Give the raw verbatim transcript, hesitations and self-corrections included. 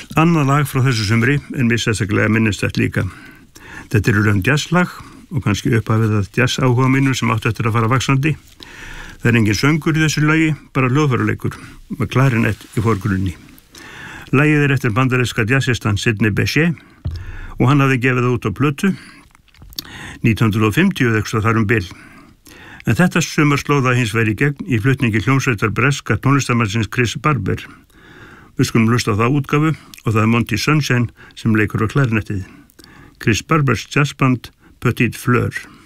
Annað lag frá þessu sumri en mér sérstaklega minnistætt líka. Þetta er raun jazzlag og kannski upphafið að jazz áhuga mínum sem átti eftir að fara vaxandi. Það er engin söngur í þessu lagi, bara hljóðfæraleikur með klarinett í forgrunni. Lagið er eftir bandaríska jazzistan Sidney Bechet og hann hafði gefið það út á plötu nítján hundruð fimmtíu eða eitthvað þar um bil. En þetta sumar slóða hins vegar í gegn í flutningi hljómsveitar breska tónlistarmannsins Chris Barber. Við skulum hlusta á það útgáfu og það er Monty Sunshine sem leikur á klarinettið. Chris Barbers jazzband Petite Fleur.